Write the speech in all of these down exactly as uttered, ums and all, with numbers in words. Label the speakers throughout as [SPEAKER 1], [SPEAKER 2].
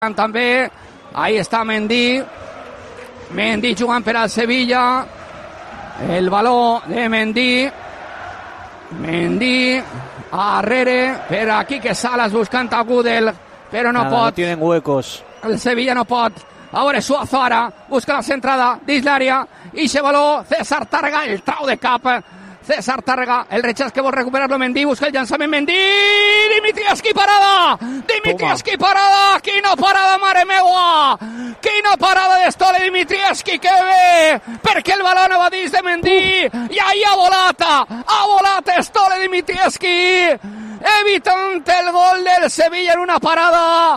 [SPEAKER 1] també, ahí està Mendy, Mendy jugant per al Sevilla, el baló de Mendy, Mendy, arrere, per aquí que Salas buscant a Gudel, però no
[SPEAKER 2] Nada,
[SPEAKER 1] pot.
[SPEAKER 2] No tienen huecos.
[SPEAKER 1] El Sevilla no pot. Ahora Suazo ara, busca la centrada dins l'àrea, i se baló, César Tàrrega, el trau de cap, César Tàrrega, el rechaç que vol recuperar-lo Mendy, busca el llançament Mendy, Dimitrievski parada, Dimitrievski parada, quina parada, mare meua, quina parada d'Estole Dimitrievski, que bé, perquè el baló no va dins de Mendy, i ahí ha volat, ha volat Estole Dimitrievski, evitant el gol del Sevilla en una parada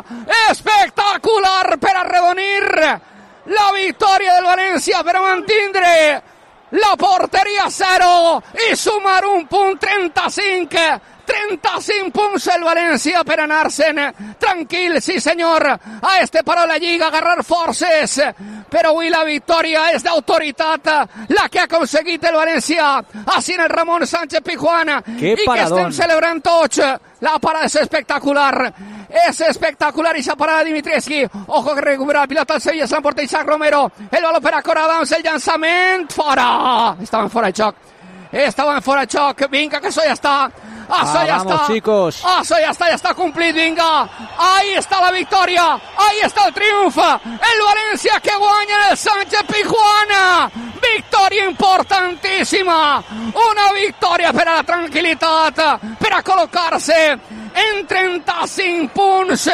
[SPEAKER 1] espectacular per arredonir la victòria del València, per mantindre la porteria zero i sumar un punt, trenta-cinc, trenta-cinc punts el València per anar-se'n tranquil, sí senyor, a este paró la Lliga, agarrar forces, però avui la victòria és d'autoritat, la que ha aconseguit el València, així en el Ramon Sánchez Pizjuán, i que estem celebrant tots. La parada és espectacular, és espectacular esa parada de Dimitrievski. Ojo que recupera la pilota al Sevilla, se l'emporta Isaac Romero, el baló per a Cora Adams, el llançament, fora, estaven fora de xoc, estaven fora de xoc, vinga que això ja està, això
[SPEAKER 2] ah,
[SPEAKER 1] ja
[SPEAKER 2] vamos,
[SPEAKER 1] està,
[SPEAKER 2] chicos.
[SPEAKER 1] això ja està, ja està complit, vinga, ahí està la victòria, ahí està el triomf, el València que guanya en el Sánchez Pizjuán, victòria importantíssima, una victòria per a la tranquil·litat, per a col·locar-se en trenta-cinc punts,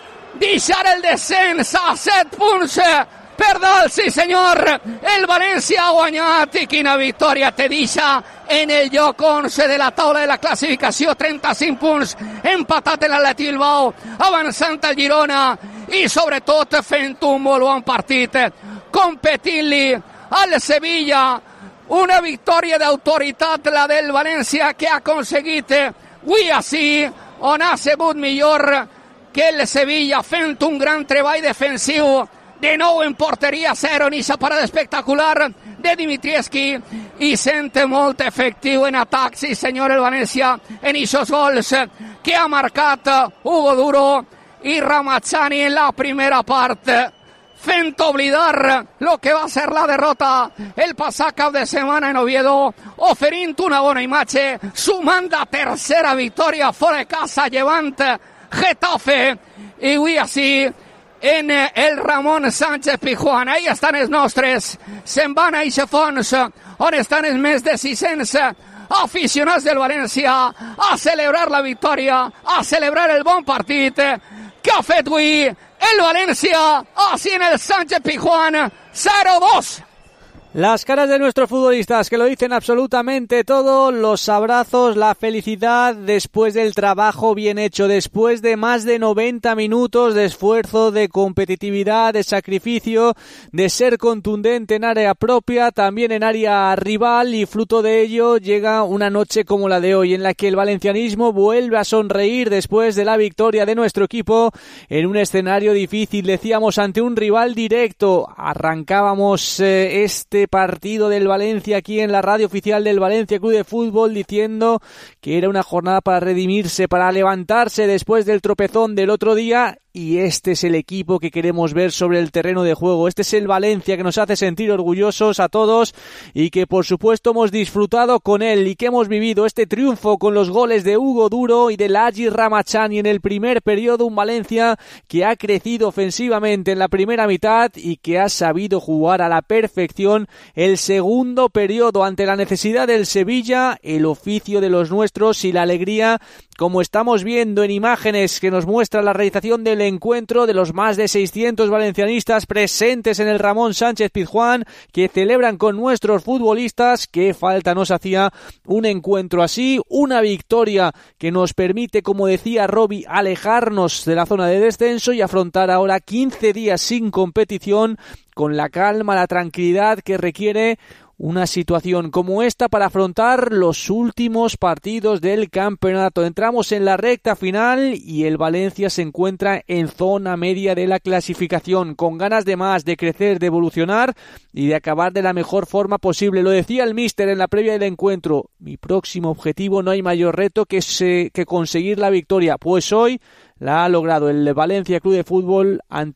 [SPEAKER 1] deixar el descens a set punts per dalt, sí senyor, el València ha guanyat, i quina victòria te deixa en el lloc onze de la taula de la classificació, trenta-cinc punts, empatat l'Atlètic Bilbao, avançant el Girona, i sobretot fent un molt bon partit, competint-li al Sevilla, una victòria d'autoritat, la del València, que ha aconseguit avui així, on ha sigut millor que el Sevilla, fent un gran treball defensiu, de nou en porteria zero, en aquesta parada espectacular de Dimitrievski, i sent molt efectiu en atac, sí senyor, el València, en aquests gols que ha marcat Hugo Duro i Ramazzani en la primera part, fent oblidar lo que va ser la derrota el passat cap de setmana en Oviedo, oferint una bona imatge, sumant la tercera victòria fora de casa, llevant Getafe, i avui així en el Ramon Sánchez Pizjuán. Ahí estan els nostres, se'n van a eixe fons on estan els més de sis-cents aficionats del València a celebrar la victòria, a celebrar el bon partit que ha fet avui el València, así en el Sánchez Pizjuán, cero dos.
[SPEAKER 2] Las caras de nuestros futbolistas que lo dicen absolutamente todo, los abrazos, la felicidad después del trabajo bien hecho, después de más de noventa minutos de esfuerzo, de competitividad, de sacrificio, de ser contundente en área propia, también en área rival, y fruto de ello llega una noche como la de hoy, en la que el valencianismo vuelve a sonreír después de la victoria de nuestro equipo en un escenario difícil, decíamos, ante un rival directo. Arrancábamos eh, este partido del Valencia aquí en la radio oficial del Valencia Club de Fútbol diciendo que era una jornada para redimirse, para levantarse después del tropezón del otro día, y este es el equipo que queremos ver sobre el terreno de juego. Este es el Valencia que nos hace sentir orgullosos a todos y que por supuesto hemos disfrutado con él, y que hemos vivido este triunfo con los goles de Hugo Duro y de Lagi Ramazzani en el primer periodo. Un Valencia que ha crecido ofensivamente en la primera mitad y que ha sabido jugar a la perfección el segundo periodo ante la necesidad del Sevilla, el oficio de los nuestros y la alegría, como estamos viendo en imágenes que nos muestra la realización del encuentro, de los más de seiscientos valencianistas presentes en el Ramón Sánchez Pizjuán, que celebran con nuestros futbolistas. Qué falta nos hacía un encuentro así, una victoria que nos permite, como decía Robbie, alejarnos de la zona de descenso y afrontar ahora quince días sin competición con la calma, la tranquilidad que requiere una situación como esta para afrontar los últimos partidos del campeonato. Entramos en la recta final y el Valencia se encuentra en zona media de la clasificación, con ganas de más, de crecer, de evolucionar y de acabar de la mejor forma posible. Lo decía el míster en la previa del encuentro: mi próximo objetivo, no hay mayor reto que, se, que conseguir la victoria, pues hoy la ha logrado el Valencia Club de Fútbol ante